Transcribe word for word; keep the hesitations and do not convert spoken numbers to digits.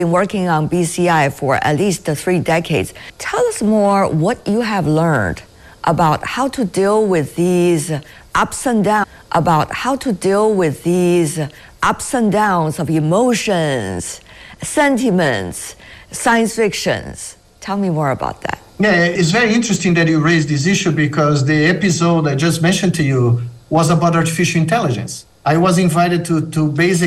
been working on B C I for at least three decades. Tell us more what you have learned about how to deal with these ups and downs, about how to deal with these ups and downs of emotions, sentiments, science fictions. Tell me more about that. Yeah, it's very interesting that you raised this issue because the episode I just mentioned to you was about artificial intelligence. I was invited to, to basically